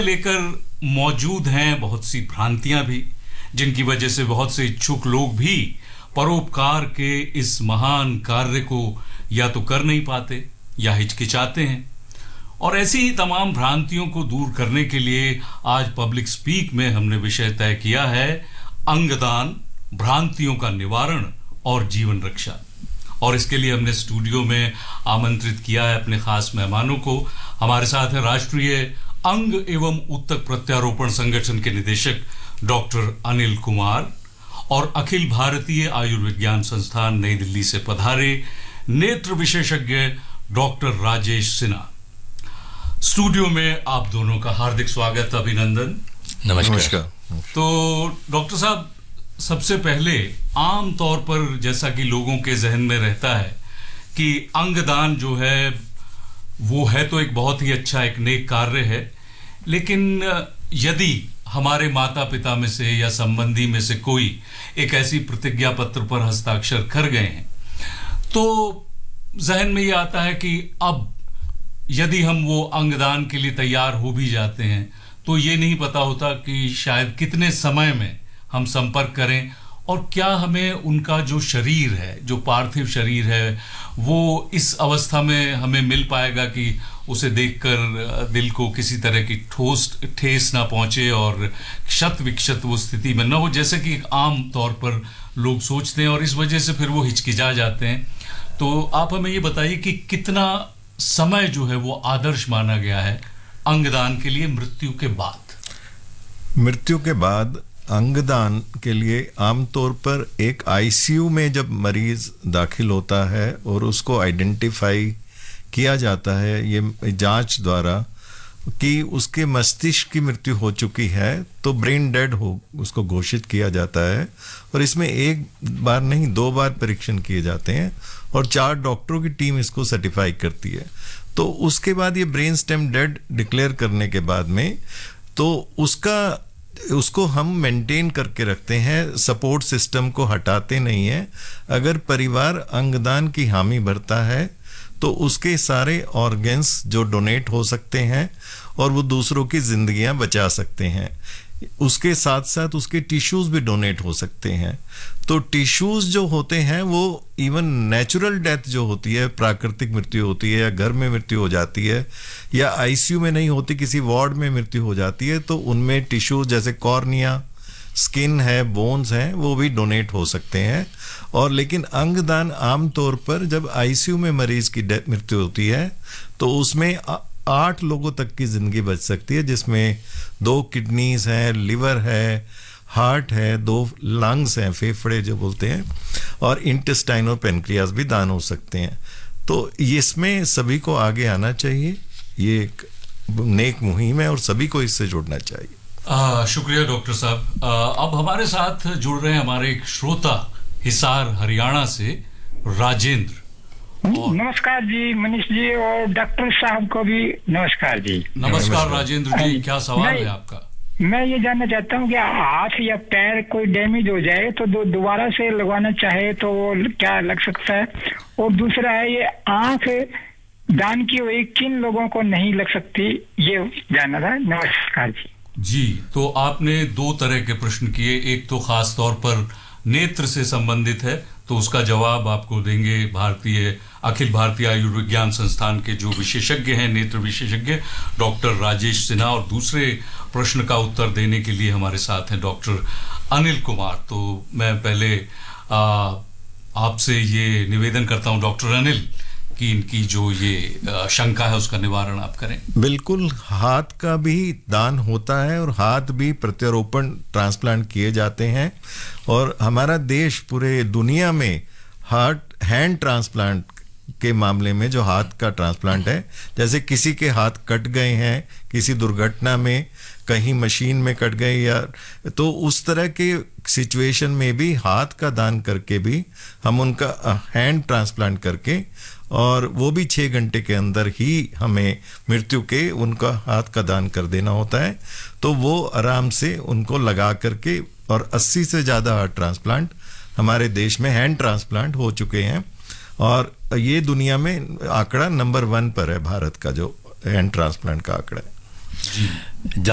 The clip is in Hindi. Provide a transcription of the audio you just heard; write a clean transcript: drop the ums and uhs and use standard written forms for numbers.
लेकर मौजूद हैं बहुत सी भ्रांतियां भी, जिनकी वजह से बहुत से इच्छुक लोग भी परोपकार के इस महान कार्य को या तो कर नहीं पाते या हिचकिचाते हैं। और ऐसी ही तमाम भ्रांतियों को दूर करने के लिए आज पब्लिक स्पीक में हमने विषय तय किया है अंगदान, भ्रांतियों का निवारण और जीवन रक्षा। और इसके लिए हमने स्टूडियो में आमंत्रित किया है अपने खास मेहमानों को। हमारे साथ है राष्ट्रीय अंग एवं ऊतक प्रत्यारोपण संगठन के निदेशक डॉक्टर अनिल कुमार और अखिल भारतीय आयुर्विज्ञान संस्थान नई दिल्ली से पधारे नेत्र विशेषज्ञ डॉक्टर राजेश सिन्हा। स्टूडियो में आप दोनों का हार्दिक स्वागत, अभिनंदन। नमस्कार। तो डॉक्टर साहब, सबसे पहले आम तौर पर जैसा कि लोगों के जहन में रहता है कि अंगदान जो है वो है तो एक बहुत ही अच्छा, एक नेक कार्य है, लेकिन यदि हमारे माता पिता में से या संबंधी में से कोई एक ऐसी प्रतिज्ञा पत्र पर हस्ताक्षर कर गए हैं तो जहन में ये आता है कि अब यदि हम वो अंगदान के लिए तैयार हो भी जाते हैं तो ये नहीं पता होता कि शायद कितने समय में हम संपर्क करें और क्या हमें उनका जो शरीर है, जो पार्थिव शरीर है, वो इस अवस्था में हमें मिल पाएगा कि उसे देखकर दिल को किसी तरह की ठेस ना पहुंचे और क्षत विक्षत वो स्थिति में न हो, जैसे कि आम तौर पर लोग सोचते हैं और इस वजह से फिर वो हिचकिचा जाते हैं। तो आप हमें ये बताइए कि कितना समय जो है वो आदर्श माना गया है अंगदान के लिए मृत्यु के बाद? मृत्यु के बाद अंगदान के लिए आमतौर पर एक आईसीयू में जब मरीज दाखिल होता है और उसको आइडेंटिफाई किया जाता है ये जांच द्वारा कि उसके मस्तिष्क की मृत्यु हो चुकी है तो ब्रेन डेड हो उसको घोषित किया जाता है। और इसमें एक बार नहीं 2 बार परीक्षण किए जाते हैं और 4 डॉक्टरों की टीम इसको सर्टिफाई करती है। तो उसके बाद ये ब्रेन स्टेम डेड डिक्लेयर करने के बाद में तो उसको हम मेंटेन करके रखते हैं, सपोर्ट सिस्टम को हटाते नहीं है। अगर परिवार अंगदान की हामी भरता है तो उसके सारे ऑर्गन्स जो डोनेट हो सकते हैं और वो दूसरों की जिंदगियां बचा सकते हैं। उसके साथ साथ उसके टिश्यूज भी डोनेट हो सकते हैं। तो टिश्यूज जो होते हैं वो इवन नेचुरल डेथ जो होती है, प्राकृतिक मृत्यु होती है या घर में मृत्यु हो जाती है या आईसीयू में नहीं होती, किसी वार्ड में मृत्यु हो जाती है, तो उनमें टिश्यूज जैसे कॉर्निया, स्किन है, बोन्स हैं, वो भी डोनेट हो सकते हैं। और लेकिन अंगदान आमतौर पर जब आईसीयू में मरीज की मृत्यु होती है तो उसमें 8 लोगों तक की जिंदगी बच सकती है, जिसमें 2 किडनीज हैं, लिवर है, हार्ट है, 2 लंग्स हैं, फेफड़े जो बोलते हैं, और इंटेस्टाइन और पेनक्रियास भी दान हो सकते हैं। तो इसमें सभी को आगे आना चाहिए। ये एक नेक मुहिम है और सभी को इससे जुड़ना चाहिए। शुक्रिया डॉक्टर साहब। अब हमारे साथ जुड़ रहे हैं हमारे एक श्रोता हिसार हरियाणा से राजेंद्र। नमस्कार जी मनीष जी, और डॉक्टर साहब को भी नमस्कार जी। नमस्कार राजेंद्र जी, क्या सवाल है आपका? मैं ये जानना चाहता हूँ कि हाथ या पैर कोई डैमेज हो जाए तो दोबारा से लगवाना चाहे तो क्या लग सकता है? और दूसरा है ये आंख दान की हुई किन लोगों को नहीं लग सकती, ये जानना था। नमस्कार जी। तो आपने 2 तरह के प्रश्न किए, एक तो खास तौर पर नेत्र से संबंधित है तो उसका जवाब आपको देंगे अखिल भारतीय आयुर्विज्ञान संस्थान के जो विशेषज्ञ हैं, नेत्र विशेषज्ञ डॉक्टर राजेश सिन्हा, और दूसरे प्रश्न का उत्तर देने के लिए हमारे साथ हैं डॉक्टर अनिल कुमार। तो मैं पहले आपसे ये निवेदन करता हूं डॉक्टर अनिल कि इनकी जो ये शंका है उसका निवारण आप करें। बिल्कुल, हाथ का भी दान होता है और हाथ भी प्रत्यारोपण ट्रांसप्लांट किए जाते हैं। और हमारा देश पूरे दुनिया में हैंड ट्रांसप्लांट के मामले में जो हाथ का ट्रांसप्लांट है, जैसे किसी के हाथ कट गए हैं किसी दुर्घटना में, कहीं मशीन में कट गए या तो उस तरह के सिचुएशन में भी हाथ का दान करके भी हम उनका हैंड ट्रांसप्लांट करके, और वो भी 6 घंटे के अंदर ही हमें मृत्यु के उनका हाथ का दान कर देना होता है। तो वो आराम से उनको लगा करके, और 80 से ज़्यादा हार्ट ट्रांसप्लांट हमारे देश में हैंड ट्रांसप्लांट हो चुके हैं। और ये दुनिया में आंकड़ा नंबर 1 पर है, भारत का जो हैंड ट्रांसप्लांट का आंकड़ा है। जी।